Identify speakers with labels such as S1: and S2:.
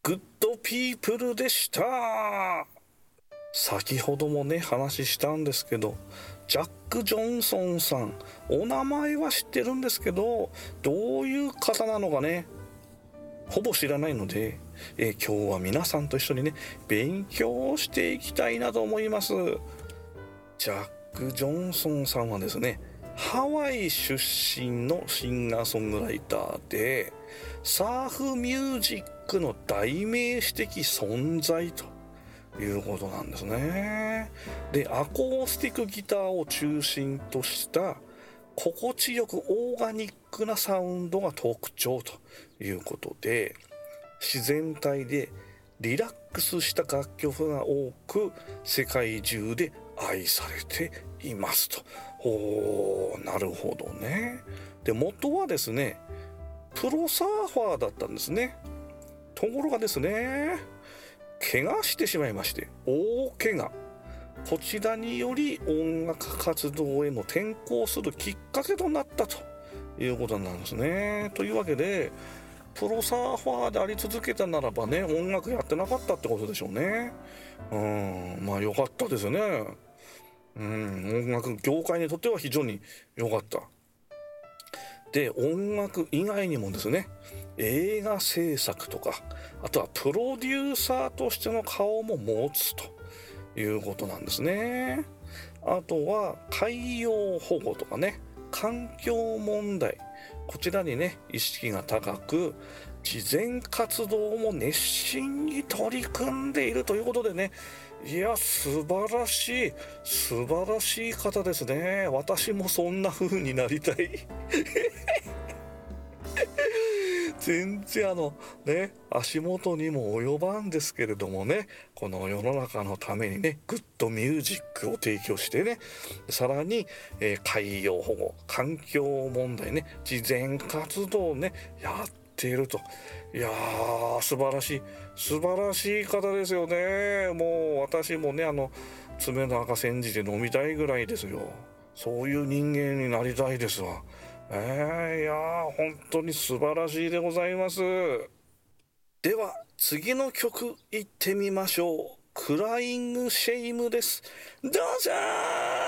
S1: グッドピープルでした。先ほどもね話したんですけど、ジャック・ジョンソンさん、お名前は知ってるんですけど、どういう方なのかねほぼ知らないので、今日は皆さんと一緒にね勉強していきたいなと思います。ジャック・ジョンソンさんはですね、ハワイ出身のシンガーソングライターで、サーフミュージックの代名詞的存在ということなんですね。で、アコースティックギターを中心とした心地よくオーガニックなサウンドが特徴ということで、自然体でリラックスした楽曲が多く世界中で愛されていますと。なるほどね。で、元はですねプロサーファーだったんですね。ところがですね、怪我してしまいまして、大怪我、こちらにより音楽活動への転向するきっかけとなったということなんですね。というわけで、プロサーファーであり続けたならばね、音楽やってなかったってことでしょうね。まあ良かったですよね。音楽業界にとっては非常に良かった。で、音楽以外にもですね、映画制作とか、あとはプロデューサーとしての顔も持つということなんですね。あとは海洋保護とかね、環境問題、こちらにね意識が高く、慈善活動も熱心に取り組んでいるということでね、いや素晴らしい方ですね。私もそんな風になりたい全然足元にも及ばんですけれどもね、この世の中のためにねグッドミュージックを提供してね、さらに、海洋保護、環境問題ね、慈善活動をねやっていると。いやー素晴らしい方ですよね。もう私もね爪の赤煎じで飲みたいぐらいですよ。そういう人間になりたいですわ。いやー本当に素晴らしいでございます。では次の曲いってみましょう。クライングシェイムです。どうぞー。